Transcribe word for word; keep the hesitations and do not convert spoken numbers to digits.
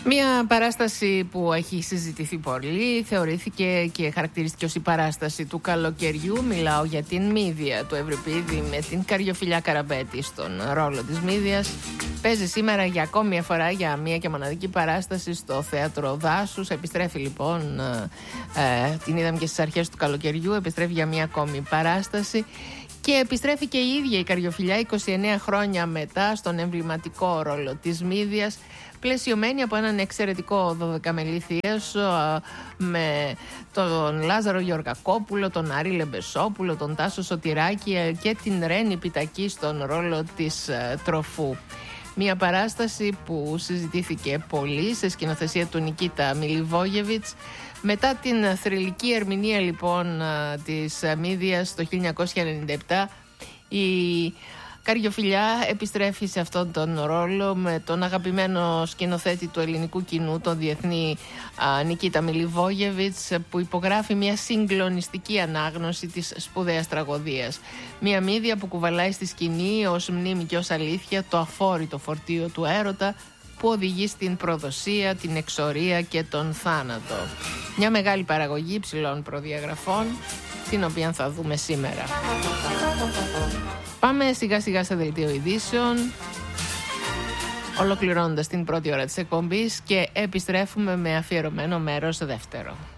Μια παράσταση που έχει συζητηθεί πολύ, θεωρήθηκε και χαρακτηρίστηκε ως η παράσταση του καλοκαιριού. Μιλάω για την Μύδια του Ευρυπίδη με την Καριοφιλιά Καραμπέτη στον ρόλο της Μύδιας. Παίζει σήμερα για ακόμη μια φορά για μια και μοναδική παράσταση στο Θέατρο Δάσους. Επιστρέφει λοιπόν, ε, την είδαμε και στις αρχές του καλοκαιριού, επιστρέφει για μια ακόμη παράσταση. Και επιστρέφει και η ίδια η Καριοφιλιά είκοσι εννέα χρόνια μετά στον εμβληματικό ρόλο της Μύδιας, πλαισιωμένη από έναν εξαιρετικό δωδεκαμελή θίασο με τον Λάζαρο Γεωργακόπουλο, τον Άρη Λεμπεσόπουλο, τον Τάσο Σωτηράκη και την Ρένη Πιτακή στον ρόλο της Τροφού. Μια παράσταση που συζητήθηκε πολύ σε σκηνοθεσία του Νικίτα Μιλιβόγεβιτς. Μετά την θρυλική ερμηνεία λοιπόν της Μύδιας το χίλια εννιακόσια ενενήντα επτά, η Καριοφιλιά επιστρέφει σε αυτόν τον ρόλο με τον αγαπημένο σκηνοθέτη του ελληνικού κοινού, τον διεθνή α, Νικίτα Μιλιβόγεβιτς, που υπογράφει μια συγκλονιστική ανάγνωση της σπουδαίας τραγωδίας. Μια Μύδια που κουβαλάει στη σκηνή ως μνήμη και ως αλήθεια το αφόρητο φορτίο του έρωτα που οδηγεί στην προδοσία, την εξορία και τον θάνατο. Μια μεγάλη παραγωγή υψηλών προδιαγραφών, την οποία θα δούμε σήμερα. Πάμε σιγά σιγά σε δελτίο ειδήσεων, ολοκληρώνοντας την πρώτη ώρα της εκπομπής, και επιστρέφουμε με αφιερωμένο μέρος δεύτερο.